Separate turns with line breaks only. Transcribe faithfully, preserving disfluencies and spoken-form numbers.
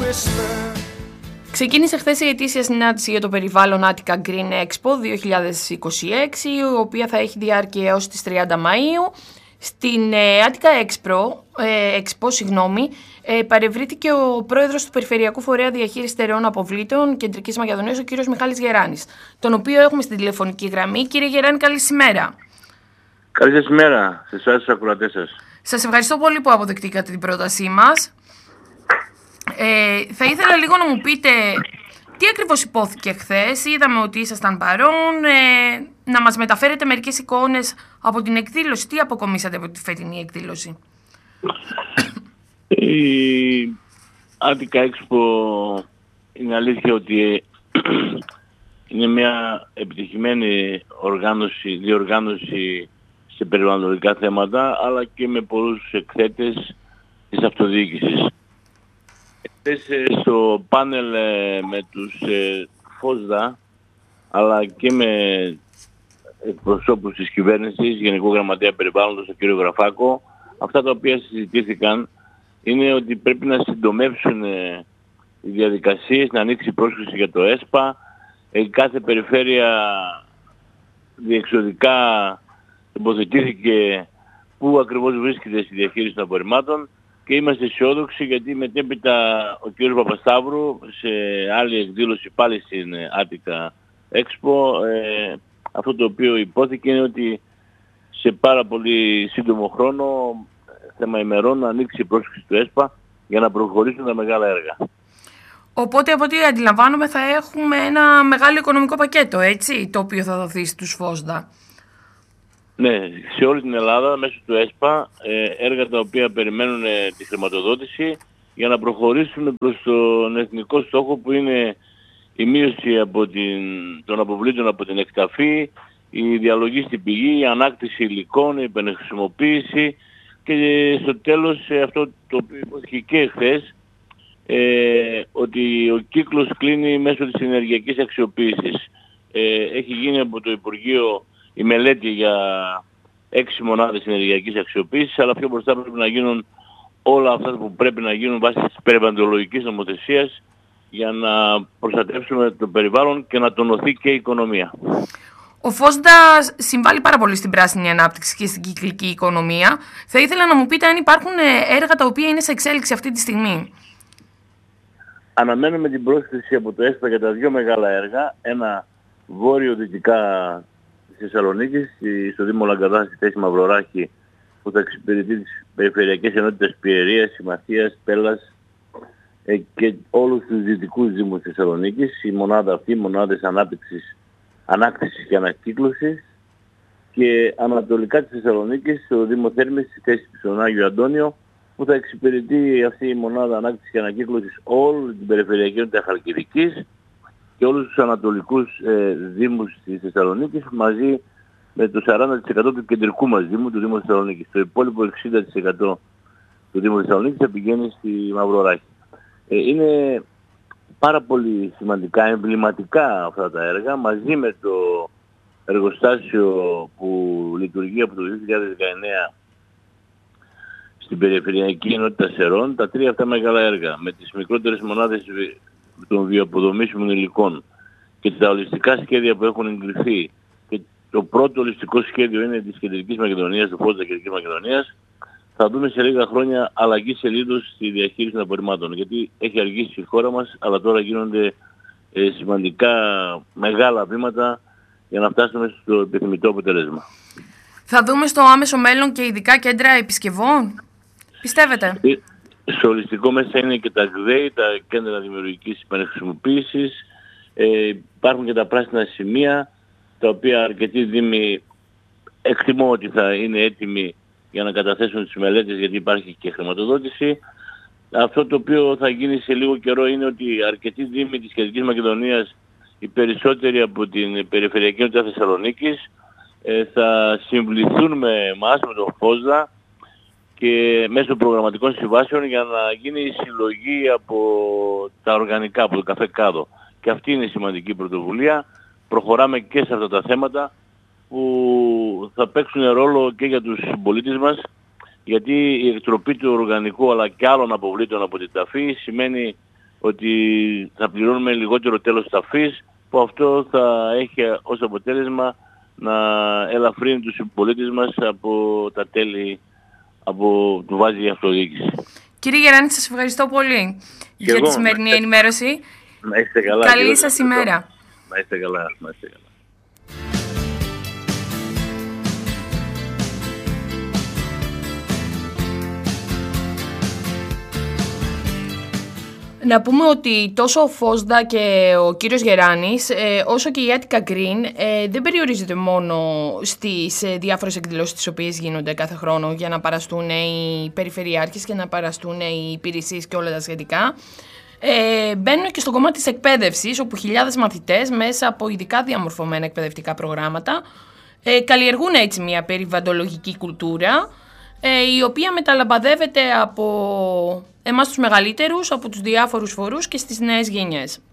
Ξεκίνησε χθες η ετήσια συνάντηση για το περιβάλλον Attica Green Expo δύο χιλιάδες είκοσι έξι, η οποία θα έχει διάρκεια έως τις τριάντα Μαΐου. Στην ε, Attica Expo, ε, Expo συγγνώμη, ε, παρευρέθηκε ο πρόεδρος του Περιφερειακού Φορέα Διαχείρισης Στερεών Αποβλήτων Κεντρικής Μακεδονίας, ο κύριος Μιχάλης Γεράνης, τον οποίο έχουμε στην τηλεφωνική γραμμή. Κύριε Γεράνη, καλησημέρα.
Καλή σας ημέρα σε εσάς τους ακροατές σας.
Σας ευχαριστώ πολύ που αποδεκτήκατε την πρότασή μας. Ε, θα ήθελα λίγο να μου πείτε τι ακριβώς υπόθηκε χθες. Είδαμε ότι ήσασταν παρόν, ε, να μας μεταφέρετε μερικές εικόνες από την εκδήλωση. Τι αποκομίσατε από τη φετινή εκδήλωση?
Η Attica Expo είναι αλήθεια ότι είναι μια επιτυχημένη οργάνωση, διοργάνωση σε περιβαλλοντικά θέματα, αλλά και με πολλούς εκθέτες της αυτοδιοίκησης. Χθες στο πάνελ με τους ΦΟΣΔΑ, αλλά και με εκπροσώπους της κυβέρνησης, Γενικό Γραμματέα Περιβάλλοντος, τον κύριο Γραφάκο, αυτά τα οποία συζητήθηκαν είναι ότι πρέπει να συντομεύσουν οι διαδικασίες, να ανοίξει πρόσκληση για το ΕΣΠΑ. Κάθε περιφέρεια διεξοδικά τοποθετήθηκε πού ακριβώς βρίσκεται στη διαχείριση των απορριμμάτων και είμαστε αισιόδοξοι γιατί μετέπειτα ο κ. Παπασταύρου σε άλλη εκδήλωση πάλι στην Attica Expo ε, αυτό το οποίο υπόθηκε είναι ότι σε πάρα πολύ σύντομο χρόνο, θέμα ημερών, να ανοίξει η πρόσκληση του ΕΣΠΑ για να προχωρήσουν τα μεγάλα έργα.
Οπότε από ό,τι αντιλαμβάνομαι θα έχουμε ένα μεγάλο οικονομικό πακέτο, έτσι, το οποίο θα δοθεί στους ΦΟΣΔΑ.
Ναι, σε όλη την Ελλάδα μέσω του ΕΣΠΑ έργα τα οποία περιμένουν τη χρηματοδότηση για να προχωρήσουν προς τον εθνικό στόχο που είναι η μείωση από την, των αποβλήτων από την εκταφή, η διαλογή στην πηγή, η ανάκτηση υλικών, η επανεχρησιμοποίηση και στο τέλος αυτό το οποίο υπόθηκε και χθες, ε, ότι ο κύκλος κλείνει μέσω της ενεργειακής αξιοποίησης. Ε, έχει γίνει από το Υπουργείο η μελέτη για έξι μονάδες ενεργειακής αξιοποίησης, αλλά πιο μπροστά πρέπει να γίνουν όλα αυτά που πρέπει να γίνουν βάσει της περιβαλλοντολογικής νομοθεσίας για να προστατεύσουμε το περιβάλλον και να τονωθεί και η οικονομία.
Ο ΦΟΣΔΑ συμβάλλει πάρα πολύ στην πράσινη ανάπτυξη και στην κυκλική οικονομία. Θα ήθελα να μου πείτε αν υπάρχουν έργα τα οποία είναι σε εξέλιξη αυτή τη στιγμή.
Αναμένουμε την πρόσκληση από το ΕΣΠΑ για τα δύο μεγάλα έργα, ένα βόρειο-δυτικά της Θεσσαλονίκης, στο Δήμο Λαγκαδά, στη θέση Μαυροράχη, που θα εξυπηρετεί τις περιφερειακές ενότητες Πιερίας, Συμμαχίας, Πέλλας ε, και όλους τους δυτικούς δήμους της Θεσσαλονίκης. Η μονάδα αυτή, μονάδες ανάπτυξης, ανάκτησης και ανακύκλωσης, και ανατολικά της Θεσσαλονίκης, στο Δήμο Θέρμης, στη θέση στον Άγιο Αντώνιο, που θα εξυπηρετεί αυτή η μονάδα ανάκτησης και ανακύκλωσης όλη την περιφερειακή ενότητα Χαλκιδικής και όλους τους ανατολικούς ε, δήμους της Θεσσαλονίκης, μαζί με το σαράντα τοις εκατό του κεντρικού μας δήμου, του Δήμου Θεσσαλονίκης. Το υπόλοιπο εξήντα τοις εκατό του Δήμου Θεσσαλονίκης θα πηγαίνει στη Μαυροράχη. Ε, είναι πάρα πολύ σημαντικά, εμβληματικά αυτά τα έργα, μαζί με το εργοστάσιο που λειτουργεί από το δύο χιλιάδες δεκαεννέα στην Περιφερειακή Ενότητα Σερών, τα τρία αυτά μεγάλα έργα, με τις μικρότερες μονάδες των βιοαποδομήσιμων υλικών και τα ολιστικά σχέδια που έχουν εγκριθεί, και το πρώτο ολιστικό σχέδιο είναι της Κεντρικής Μακεδονίας, του ΦΟΣΔΑ Κεντρικής Μακεδονίας, θα δούμε σε λίγα χρόνια αλλαγή σελίδος στη διαχείριση των απορριμμάτων. Γιατί έχει αργήσει η χώρα μας, αλλά τώρα γίνονται ε, σημαντικά μεγάλα βήματα για να φτάσουμε στο επιθυμητό αποτέλεσμα.
Θα δούμε στο άμεσο μέλλον και ειδικά κέντρα επισκευών, πιστεύετε?
Ε, στο ολιστικό μέσα είναι και τα ΓΔΕΙ, τα κέντρα δημιουργικής επανεχρησιμοποίησης. Ε, υπάρχουν και τα πράσινα σημεία, τα οποία αρκετοί δήμοι εκτιμώ ότι θα είναι έτοιμοι για να καταθέσουν τις μελέτες, γιατί υπάρχει και χρηματοδότηση. Αυτό το οποίο θα γίνει σε λίγο καιρό είναι ότι αρκετοί δήμοι της Κεντρικής Μακεδονίας, οι περισσότεροι από την Περιφερειακή Ενότητα Θεσσαλονίκης, ε, θα συμβληθούν με εμάς, με τον ΦΟΣΔΑ, και μέσω προγραμματικών συμβάσεων για να γίνει η συλλογή από τα οργανικά, από το καφέ Κάδο. Και αυτή είναι η σημαντική πρωτοβουλία. Προχωράμε και σε αυτά τα θέματα που θα παίξουν ρόλο και για τους συμπολίτες μας, γιατί η εκτροπή του οργανικού αλλά και άλλων αποβλήτων από την ταφή σημαίνει ότι θα πληρώνουμε λιγότερο τέλος ταφής, που αυτό θα έχει ως αποτέλεσμα να ελαφρύνει τους συμπολίτες μας από τα τέλη από του βάζει η αυτοδιοίκηση.
Κύριε Γεράνη, σας ευχαριστώ πολύ και για εγώ, τη σημερινή ενημέρωση.
Να είστε καλά.
Καλή σας ημέρα.
Να είστε καλά. Να είστε καλά.
Να πούμε ότι τόσο ο Φόσδα και ο κύριος Γεράνης, ε, όσο και η Attica Green, ε, δεν περιορίζεται μόνο στις ε, διάφορες εκδηλώσεις τις οποίες γίνονται κάθε χρόνο για να παραστούν οι περιφερειάρχες και να παραστούν οι υπηρεσίες και όλα τα σχετικά. Ε, μπαίνουν και στο κομμάτι της εκπαίδευσης, όπου χιλιάδες μαθητές μέσα από ειδικά διαμορφωμένα εκπαιδευτικά προγράμματα ε, καλλιεργούν έτσι μια περιβαλλοντολογική κουλτούρα, ε, η οποία μεταλαμπαδεύεται από εμάς τους μεγαλύτερους, από τους διάφορους φορούς και στις νέες γενιές.